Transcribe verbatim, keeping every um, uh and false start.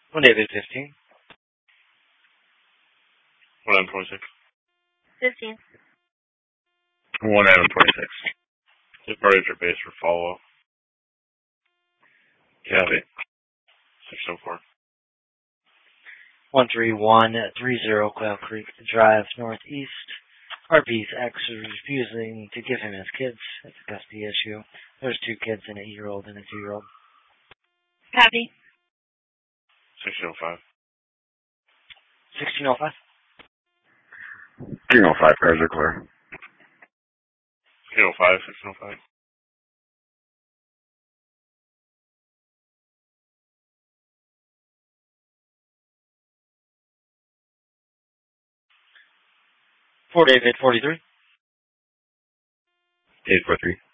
one David fifteen. one Adam twenty-six. fifteen. one Adam twenty-six. Departed your base for follow-up. Copy. six oh four. one three one three zero Quail Creek Drive, Northeast. R P's ex is refusing to give him his kids. It's a custody issue. There's two kids, an eight-year-old and a two-year-old. Copy. sixteen oh five. sixteen oh five. sixteen oh five, cars are clear. sixteen oh five, sixteen oh five. four David forty-three. eight four three.